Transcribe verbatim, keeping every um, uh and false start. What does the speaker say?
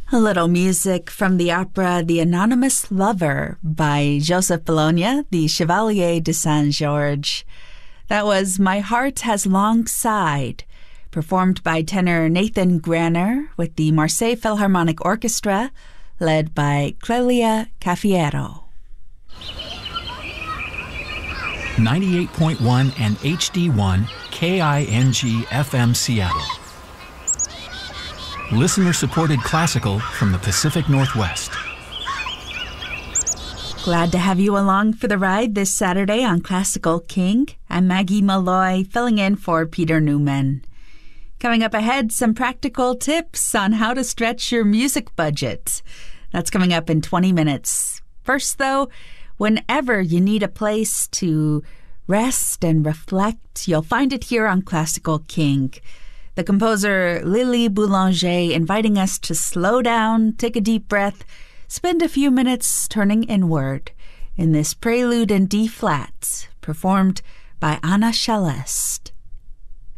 A little music from the opera The Anonymous Lover by Joseph Bologna, the Chevalier de Saint-Georges. That was My Heart Has Long Sighed, performed by tenor Nathan Granner with the Marseille Philharmonic Orchestra, led by Clelia Cafiero. ninety-eight point one and H D one K I N G F M Seattle. Listener-supported classical from the Pacific Northwest. Glad to have you along for the ride this Saturday on Classical King. I'm Maggie Malloy, filling in for Peter Newman. Coming up ahead, some practical tips on how to stretch your music budget. That's coming up in twenty minutes. First, though, whenever you need a place to rest and reflect, you'll find it here on Classical King. The composer Lily Boulanger inviting us to slow down, take a deep breath, spend a few minutes turning inward in this prelude in D-flat, performed by Anna Shalest.